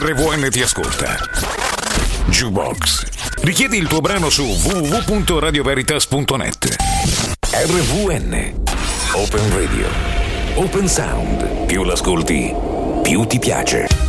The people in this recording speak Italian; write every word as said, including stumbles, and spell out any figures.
R V N ti ascolta. Jukebox. Richiedi il tuo brano su w w w punto radio veritas punto net. R V N. Open Radio. Open Sound. Più l'ascolti, più ti piace.